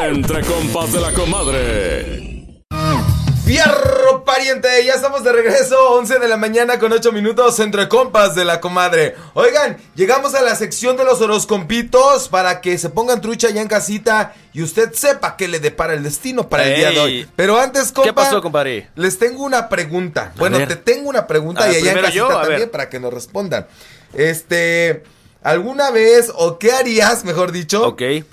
Entre compas de la comadre. Fierro pariente, ya estamos de regreso, 11 de la mañana con 8 minutos entre compas de la comadre. Oigan, llegamos a la sección de los horoscompitos para que se pongan trucha ya en casita y usted sepa qué le depara el destino para el día de hoy. Pero antes, compa, ¿qué pasó, compadre? Les tengo una pregunta. Bueno, te tengo una pregunta y allá en casita también para que nos respondan. ¿Alguna vez o qué harías, mejor dicho,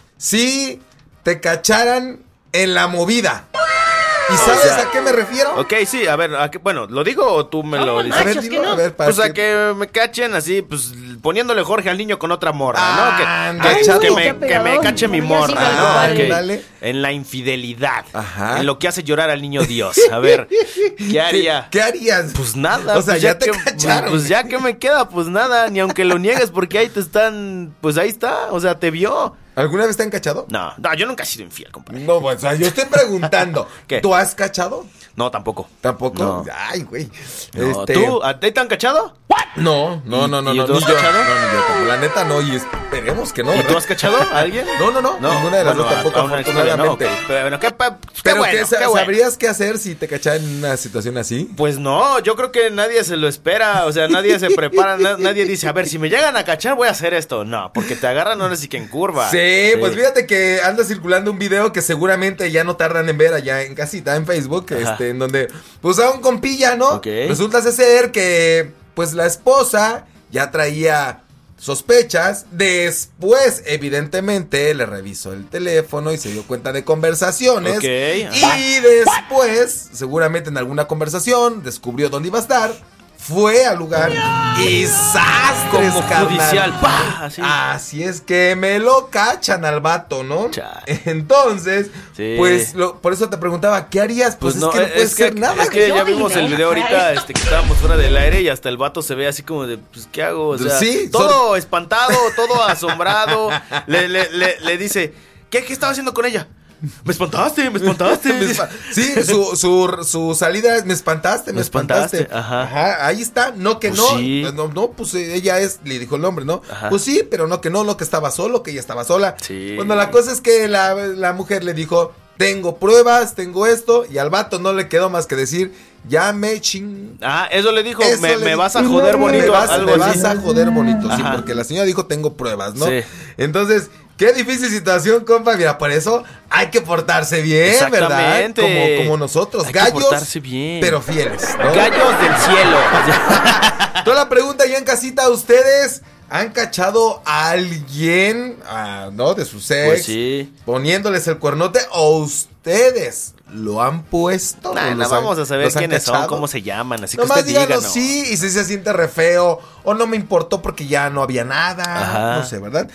si te cacharan en la movida? ¿Y sabes a qué me refiero? Ok, sí, a ver, bueno, ¿lo digo o tú me lo dices? A ver, dilo, a ver, pues a que me cachen así, pues poniéndole Jorge al niño con otra morra, ¿no? Que me cache mi morra, ¿no? Okay. En la infidelidad. Ajá. En lo que hace llorar al niño Dios. A ver, ¿qué haría? ¿Qué harías? Pues nada. O sea, pues ya te cacharon. Pues ya que me queda, pues nada, ni aunque lo niegues, porque ahí te están, pues ahí está, o sea, te vio. ¿Alguna vez te han cachado? No, yo nunca he sido infiel, compadre. No, pues, o sea, yo estoy preguntando. ¿Qué? ¿Tú has cachado? No, tampoco. ¿Tampoco? No. Ay, güey. No, ¿tú? ¿A ti te han cachado? No. ¿Y tú has cachado? No, la neta no, y esperemos que no. ¿Y tú has cachado a alguien? No. Ninguna de las dos tampoco, afortunadamente. Pero qué bueno. Bueno. ¿Sabrías qué hacer si te cacharan en una situación así? Pues no, yo creo que nadie se lo espera, o sea, nadie se prepara, nadie dice, a ver, si me llegan a cachar voy a hacer esto. No, porque te agarran ahora sí que en curva. Sí, pues fíjate que anda circulando un video que seguramente ya no tardan en ver allá en casita, en Facebook, en donde, pues a un compilla, ¿no? Resulta ser que, pues la esposa ya traía sospechas, después evidentemente le revisó el teléfono y se dio cuenta de conversaciones, y después, seguramente en alguna conversación, descubrió dónde iba a estar. Fue al lugar y sastres, como judicial, Así es que me lo cachan al vato, ¿no? Entonces, pues por eso te preguntaba, ¿qué harías? Pues no, es que no puedes hacer nada. Es que ya vimos el video ahorita, que estábamos fuera del aire y hasta el vato se ve así como de, pues, ¿qué hago? O sea, todo espantado, todo asombrado. Le dice, ¿qué estaba haciendo con ella? Me espantaste. Sí, su salida es, me espantaste. Ajá, ahí está, no que pues no. Sí. No, pues ella le dijo el hombre, ¿no? Ajá. Pues sí, pero no que no, lo que estaba solo, que ella estaba sola. Sí. Bueno, la cosa es que la mujer le dijo, tengo pruebas, tengo esto, y al vato no le quedó más que decir, ya me ching. Eso le dijo, me vas a joder bonito. Me vas a joder bonito, sí, porque la señora dijo, tengo pruebas, ¿no? Sí. Entonces, qué difícil situación, compa. Mira, por eso hay que portarse bien, ¿verdad? Como nosotros, gallos, que portarse bien, pero fieles, ¿no? Gallos del cielo. Toda la pregunta ya en casita, ¿ustedes han cachado a alguien, ¿no? De su sex, pues sí, poniéndoles el cuernote, o ustedes lo han puesto? No vamos a saber quiénes son, cómo se llaman, así nomás que usted diga, ¿no? Sí, y si se siente re feo, o no me importó porque ya no había nada. Ajá. No sé, ¿verdad?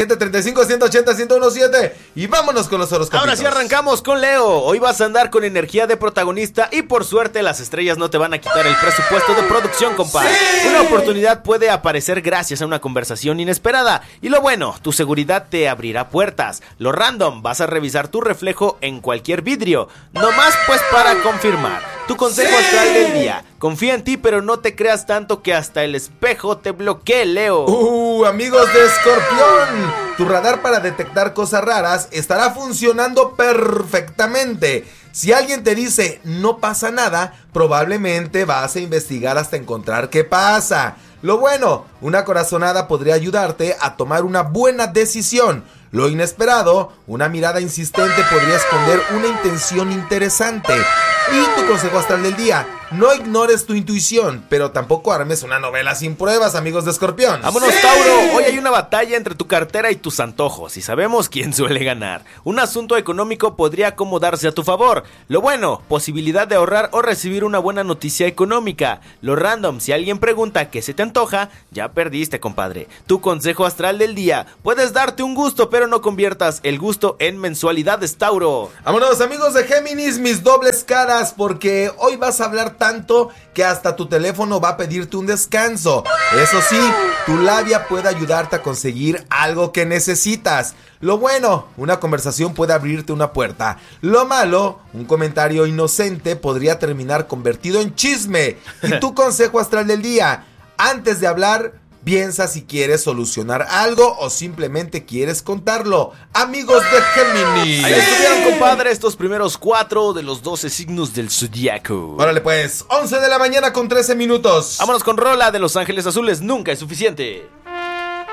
735-180-1017 y vámonos con los horoscopos. Ahora sí arrancamos con Leo. Hoy vas a andar con energía de protagonista y por suerte las estrellas no te van a quitar el presupuesto de producción, compadre. ¡Sí! Una oportunidad puede aparecer gracias a una conversación inesperada. Y lo bueno, tu seguridad te abrirá puertas. Lo random, vas a revisar tu reflejo en cualquier vidrio. Nomás pues para confirmar. Tu consejo astral del día: confía en ti, pero no te creas tanto que hasta el espejo te bloquee, Leo. Amigos de Escorpión, tu radar para detectar cosas raras estará funcionando perfectamente. Si alguien te dice no pasa nada, probablemente vas a investigar hasta encontrar qué pasa. Lo bueno, una corazonada podría ayudarte a tomar una buena decisión. Lo inesperado, una mirada insistente podría esconder una intención interesante. Y tu consejo astral del día: no ignores tu intuición, pero tampoco armes una novela sin pruebas, amigos de Escorpión. ¡Vámonos, ¡sí! Tauro, hoy hay una batalla entre tu cartera y tus antojos, y sabemos quién suele ganar. Un asunto económico podría acomodarse a tu favor. Lo bueno, posibilidad de ahorrar o recibir una buena noticia económica. Lo random, si alguien pregunta qué se te antoja, ya perdiste, compadre. Tu consejo astral del día: puedes darte un gusto, pero no conviertas el gusto en mensualidades, Tauro. Vámonos, amigos de Géminis, mis dobles caras, porque hoy vas a hablar tanto que hasta tu teléfono va a pedirte un descanso. Eso sí, tu labia puede ayudarte a conseguir algo que necesitas. Lo bueno, una conversación puede abrirte una puerta. Lo malo, un comentario inocente podría terminar convertido en chisme. Y tu consejo astral del día: antes de hablar, Piensa si quieres solucionar algo o simplemente quieres contarlo. Amigos de Géminis. Ahí estuvieron, compadre, estos primeros 4 de los 12 signos del zodiaco. Órale pues, 11 de la mañana con 13 minutos. Vámonos con rola de Los Ángeles Azules, Nunca es suficiente.